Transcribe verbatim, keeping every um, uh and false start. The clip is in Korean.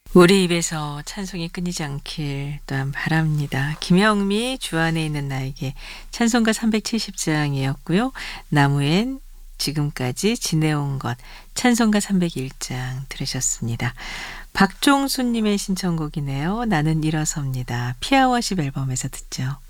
우리 입에서 찬송이 끊이지 않길 또한 바랍니다. 김영미 주 안에 있는 나에게 찬송가 삼백칠십 장이었고요. 나무엔 지금까지 지내온 것 찬송가 삼백일 장 들으셨습니다. 박종수님의 신청곡이네요. 나는 일어섭니다. 피아워십 앨범에서 듣죠.